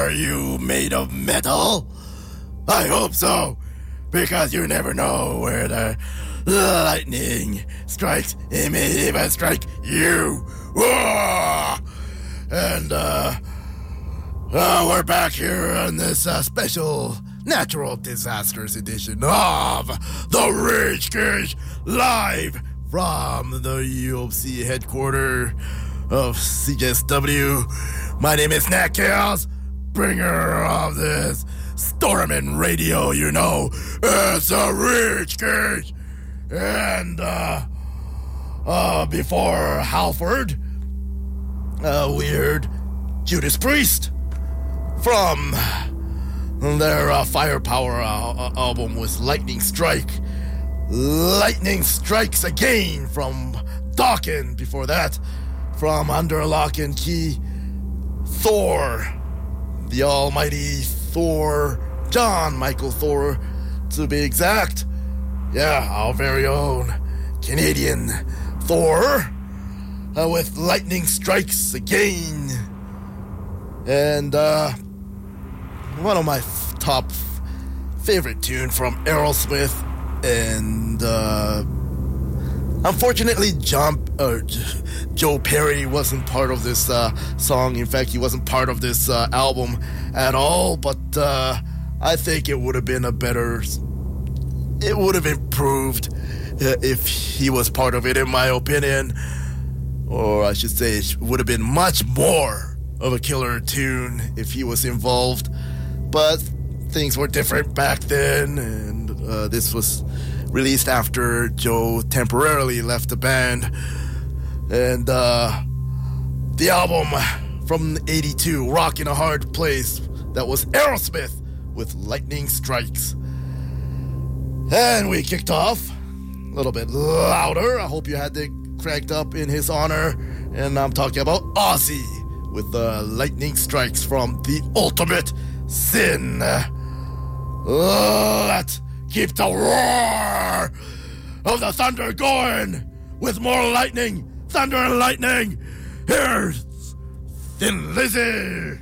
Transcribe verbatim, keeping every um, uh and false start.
Are you made of metal? I hope so, because you never know where the lightning strikes. It may even strike you. Whoa! And, uh, uh, we're back here on this uh, special natural disasters edition of The Rage Cage, live from the U F C headquarters of C J S W. My name is Nat Chaos, bringer of this Stormin' Radio, you know. It's a Rage Cage. And, uh, uh, before Halford, uh, we heard Judas Priest from their uh, Firepower uh, album was Lightning Strike. Lightning Strikes Again from Dokken. Before that, from Under Lock and Key, Thor, the almighty Thor, John Michael Thor, to be exact. Yeah, our very own Canadian Thor, uh, with Lightning Strikes Again. And, uh, one of my f- top f- favorite tune from Aerosmith. And, uh, unfortunately, John, uh, J- Joe Perry wasn't part of this, uh, song. In fact, he wasn't part of this, uh, album at all. But, uh, I think it would have been a better, it would have improved uh, if he was part of it, in my opinion. Or I should say, it would have been much more of a killer tune if he was involved. But things were different back then, and uh, this was released after Joe temporarily left the band. And uh, the album from eighty-two, Rock in a Hard Place, that was Aerosmith with Lightning Strikes. And we kicked off a little bit louder. I hope you had it cranked up in his honor. And I'm talking about Ozzy with the uh, Lightning Strikes from The Ultimate Sin. Let's keep the roar of the thunder going with more lightning, thunder and lightning. Here's Thin Lizzy.